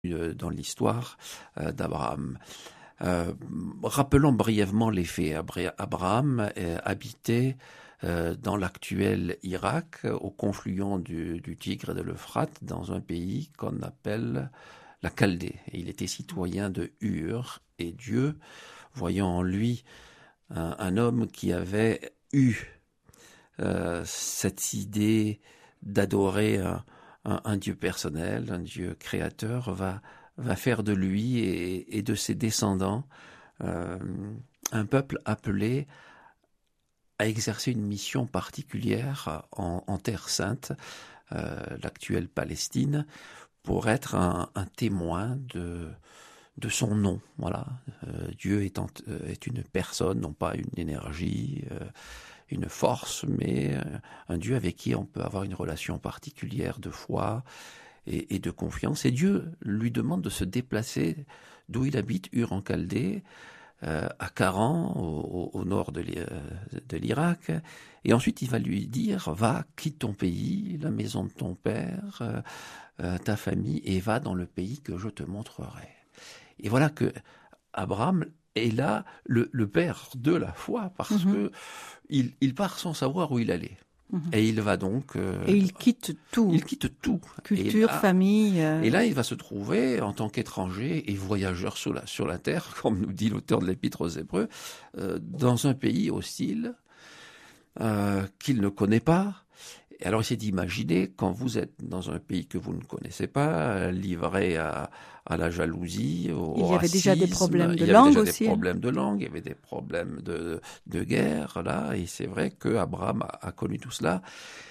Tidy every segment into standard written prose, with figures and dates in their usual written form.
dans l'histoire d'Abraham. Rappelons brièvement les faits. Abraham habitait dans l'actuel Irak, au confluent du Tigre et de l'Euphrate, dans un pays qu'on appelle la Chaldée. Et il était citoyen de Ur, et Dieu, voyant en lui un homme qui avait eu cette idée d'adorer un Dieu personnel, un Dieu créateur, va faire de lui et de ses descendants un peuple appelé à exercer une mission particulière en Terre Sainte, l'actuelle Palestine, pour être un témoin de son nom. Voilà. Dieu est une personne, non pas une énergie, une force, mais un Dieu avec qui on peut avoir une relation particulière de foi et de confiance. Et Dieu lui demande de se déplacer d'où il habite, Ur en Chaldée, à Charan, au nord de l'Irak. Et ensuite, il va lui dire, va, quitte ton pays, la maison de ton père, ta famille, et va dans le pays que je te montrerai. Et voilà que Abraham est là, le père de la foi, parce que il part sans savoir où il allait. Et il va donc... et il quitte tout. Il quitte tout. Culture, famille... Et là, il va se trouver, en tant qu'étranger et voyageur sur la terre, comme nous dit l'auteur de l'Épître aux Hébreux, dans un pays hostile qu'il ne connaît pas. Et alors, il s'est dit, imaginez, quand vous êtes dans un pays que vous ne connaissez pas, livré à la jalousie, au racisme. Il y avait déjà des problèmes de langue aussi. Il y avait déjà des problèmes de langue, il y avait des problèmes de guerre, là. Et c'est vrai qu'Abraham a connu tout cela.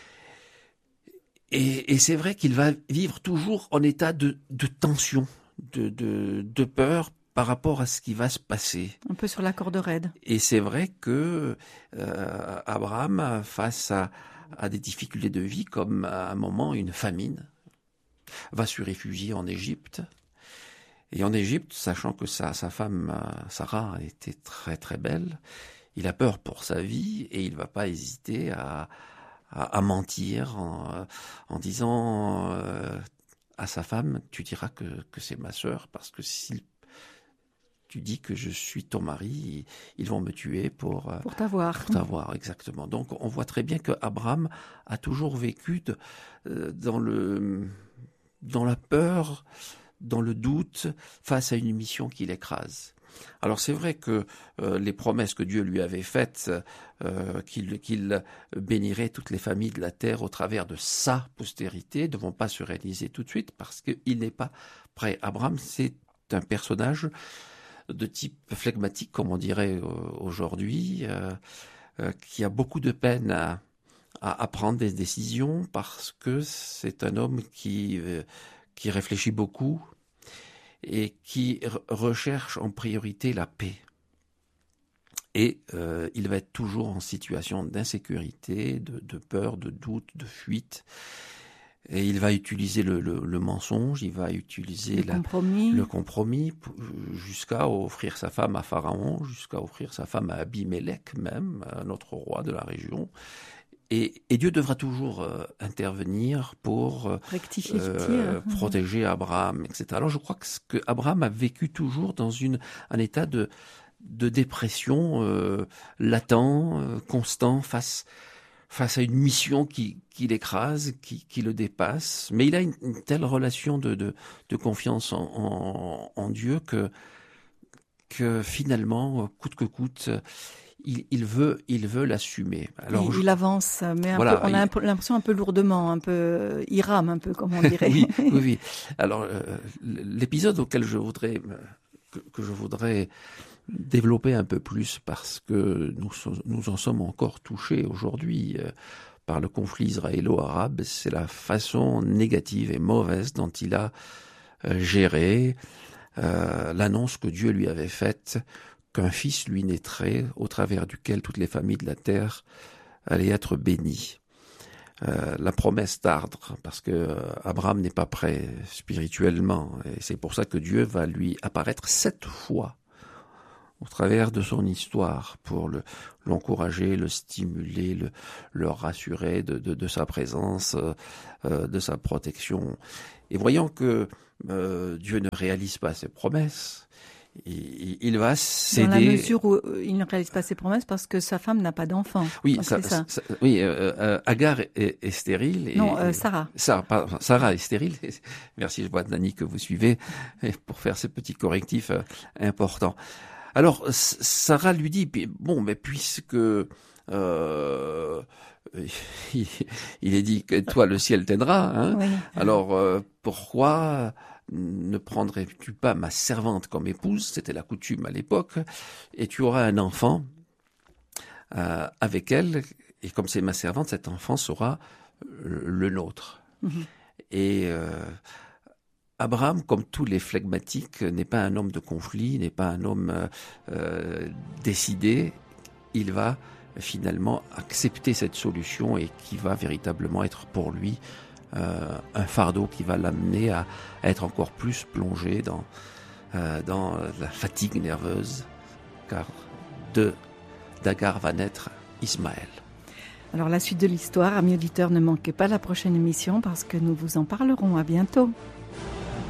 Et c'est vrai qu'il va vivre toujours en état de tension, de peur par rapport à ce qui va se passer. Un peu sur la corde raide. Et c'est vrai que Abraham, face à des difficultés de vie, comme à un moment une famine, va se réfugier en Égypte. Et en Égypte, sachant que sa femme Sarah était très très belle, il a peur pour sa vie et il ne va pas hésiter à mentir en disant à sa femme, tu diras que c'est ma sœur, parce que si tu dis que je suis ton mari, ils vont me tuer pour t'avoir. Pour t'avoir, exactement. Donc on voit très bien que Abraham a toujours vécu dans la peur, dans le doute, face à une mission qui l'écrase. Alors c'est vrai que les promesses que Dieu lui avait faites, qu'il bénirait toutes les familles de la terre au travers de sa postérité, ne vont pas se réaliser tout de suite parce qu'il n'est pas prêt. Abraham, c'est un personnage de type flegmatique, comme on dirait aujourd'hui, qui a beaucoup de peine à prendre des décisions parce que c'est un homme qui réfléchit beaucoup et qui recherche en priorité la paix. Et il va être toujours en situation d'insécurité, de peur, de doute, de fuite. Et il va utiliser le mensonge, il va utiliser le compromis jusqu'à offrir sa femme à Pharaon, jusqu'à offrir sa femme à Abimélec même, un autre roi de la région. Et Dieu devra toujours intervenir pour protéger Abraham, etc. Alors je crois que Abraham a vécu toujours dans un état de dépression latent, constant, face à une mission qui l'écrase, qui le dépasse. Mais il a une telle relation de confiance en Dieu que finalement, coûte que coûte, il veut l'assumer. Alors, il avance, mais on a l'impression un peu lourdement, il rame un peu, comme on dirait. Oui. Alors, l'épisode auquel que je voudrais développer un peu plus, parce que nous en sommes encore touchés aujourd'hui par le conflit israélo-arabe, c'est la façon négative et mauvaise dont il a géré l'annonce que Dieu lui avait faite qu'un fils lui naîtrait, au travers duquel toutes les familles de la terre allaient être bénies. La promesse tarde, parce que Abraham n'est pas prêt spirituellement, et c'est pour ça que Dieu va lui apparaître 7 fois au travers de son histoire, pour l'encourager, le stimuler, le rassurer de sa présence, de sa protection. Et voyant que Dieu ne réalise pas ses promesses, il va céder. Dans la mesure où il ne réalise pas ses promesses parce que sa femme n'a pas d'enfant. Oui, Agar est stérile. Sarah. Sarah est stérile. Merci, je vois Nani que vous suivez pour faire ces petits correctifs importants. Alors, Sarah lui dit, bon, mais puisque il est dit que toi le ciel t'aidera, hein, oui. Alors pourquoi ne prendrais-tu pas ma servante comme épouse, c'était la coutume à l'époque, et tu auras un enfant avec elle, et comme c'est ma servante, cet enfant sera le nôtre. Mm-hmm. Et Abraham, comme tous les flegmatiques, n'est pas un homme de conflit, n'est pas un homme décidé. Il va finalement accepter cette solution et qui va véritablement être pour lui un fardeau qui va l'amener à être encore plus plongé dans la fatigue nerveuse, car d'Agar va naître Ismaël. Alors la suite de l'histoire, amis auditeurs, ne manquez pas la prochaine émission parce que nous vous en parlerons. À bientôt.